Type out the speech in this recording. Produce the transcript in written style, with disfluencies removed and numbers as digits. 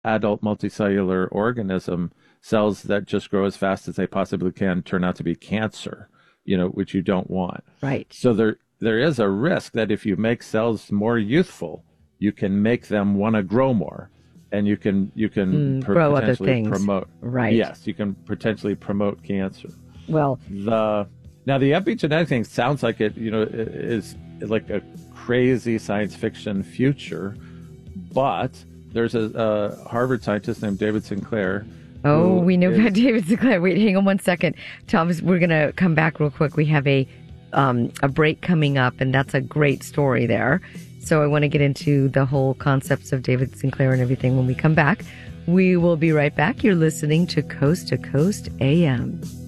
adult multicellular organism, cells that just grow as fast as they possibly can turn out to be cancer, which you don't want. Right. So there is a risk that if you make cells more youthful, you can make them want to grow more, and you can Grow other potentially things. promote. Right. Yes, you can potentially promote cancer. Well, Now the epigenetic thing sounds like is like a crazy science fiction future, but there's a Harvard scientist named David Sinclair. oh, we know about David Sinclair. Wait, hang on one second. Thomas, we're going to come back real quick. We have a break coming up, and that's a great story there. So I want to get into the whole concepts of David Sinclair and everything when we come back. We will be right back. You're listening to Coast AM.